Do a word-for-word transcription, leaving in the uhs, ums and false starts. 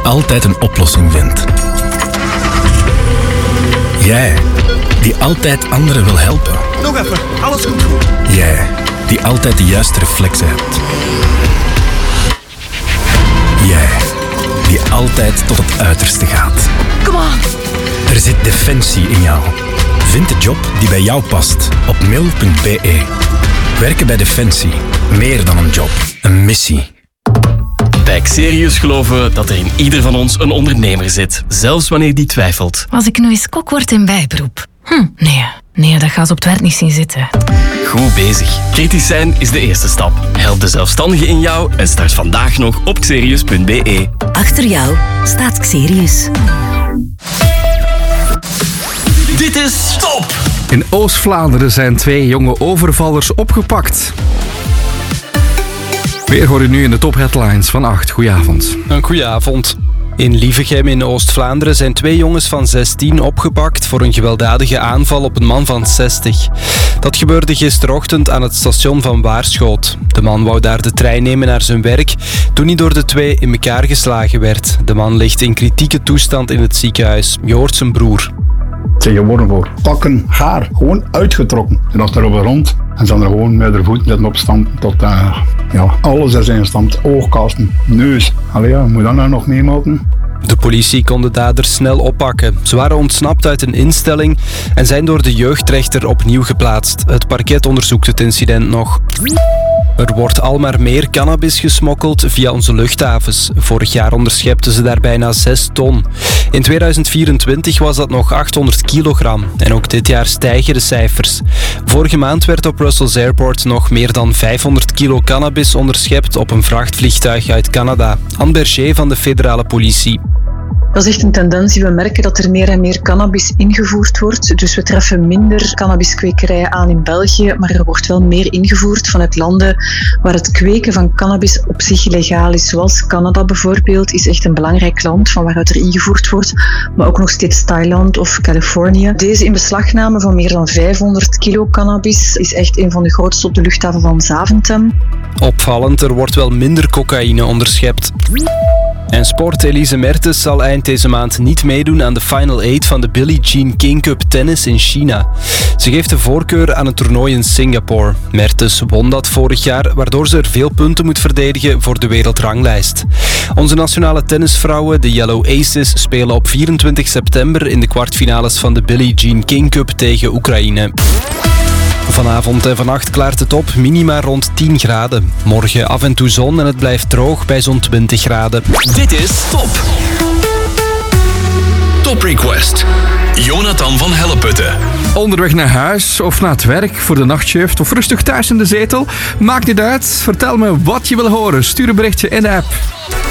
altijd een oplossing vindt. Jij, die altijd anderen wil helpen. Nog even, alles komt goed. Jij, die altijd de juiste reflexen hebt. Jij, die altijd tot het uiterste gaat. Come on! Er zit defensie in jou. Vind de job die bij jou past op mil punt be. Werken bij Defensie. Meer dan een job. Een missie. Bij Xerius geloven we dat er in ieder van ons een ondernemer zit. Zelfs wanneer die twijfelt. Als ik nu eens kok word in bijberoep. Hm, nee. Nee, dat gaat ze op het werk niet zien zitten. Goed bezig. Kritisch zijn is de eerste stap. Help de zelfstandige in jou en start vandaag nog op xerius punt be. Achter jou staat Xerius. Dit is Stop! In Oost-Vlaanderen zijn twee jonge overvallers opgepakt. Weer hoor je nu in de top-headlines van acht. Goedenavond. Een goedenavond. In Lievegem in Oost-Vlaanderen zijn twee jongens van zestien opgepakt voor een gewelddadige aanval op een man van zestig. Dat gebeurde gisterochtend aan het station van Waarschoot. De man wou daar de trein nemen naar zijn werk toen hij door de twee in elkaar geslagen werd. De man ligt in kritieke toestand in het ziekenhuis. Je hoort zijn broer. Het zijn geworden voor pakken haar, gewoon uitgetrokken. Ze lag daar op de grond en ze hadden er gewoon met de voeten zitten opstampen tot uh, ja, alles er zijn gestampt. Oogkasten, neus. Allee ja, moet dat nou nog meemaken? De politie kon de daders snel oppakken. Ze waren ontsnapt uit een instelling en zijn door de jeugdrechter opnieuw geplaatst. Het parket onderzoekt het incident nog. Er wordt al maar meer cannabis gesmokkeld via onze luchthavens. Vorig jaar onderschepten ze daar bijna zes ton. In tweeduizend vierentwintig was dat nog achthonderd kilogram. En ook dit jaar stijgen de cijfers. Vorige maand werd op Brussels Airport nog meer dan vijfhonderd kilo cannabis onderschept op een vrachtvliegtuig uit Canada. Anne Berger van de federale politie. Dat is echt een tendens die we merken dat er meer en meer cannabis ingevoerd wordt. Dus we treffen minder cannabiskwekerijen aan in België, maar er wordt wel meer ingevoerd vanuit landen waar het kweken van cannabis op zich legaal is. Zoals Canada bijvoorbeeld is echt een belangrijk land van waaruit er ingevoerd wordt, maar ook nog steeds Thailand of Californië. Deze inbeslagname van meer dan vijfhonderd kilo cannabis is echt een van de grootste op de luchthaven van Zaventem. Opvallend, er wordt wel minder cocaïne onderschept. En sport, Elise Mertens zal eind deze maand niet meedoen aan de Final Eight van de Billie Jean King Cup tennis in China. Ze geeft de voorkeur aan het toernooi in Singapore. Mertens won dat vorig jaar, waardoor ze er veel punten moet verdedigen voor de wereldranglijst. Onze nationale tennisvrouwen, de Yellow Aces, spelen op vierentwintig september in de kwartfinales van de Billie Jean King Cup tegen Oekraïne. Vanavond en vannacht klaart het op, minima rond tien graden. Morgen af en toe zon en het blijft droog bij zo'n twintig graden. Dit is Top! Top Request. Jonathan van Helleputte. Onderweg naar huis of naar het werk voor de nachtshift of rustig thuis in de zetel? Maakt niet uit. Vertel me wat je wil horen. Stuur een berichtje in de app.